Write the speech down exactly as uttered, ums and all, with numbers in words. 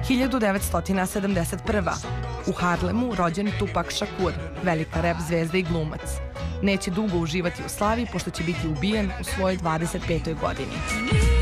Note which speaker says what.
Speaker 1: hiljadu devetsto sedamdeset prva. U Harlemu rođen Tupac Shakur, velika rap zvezda i glumac. Neće dugo uživati u slavi pošto će biti ubijen u svojoj dvadeset petoj godini.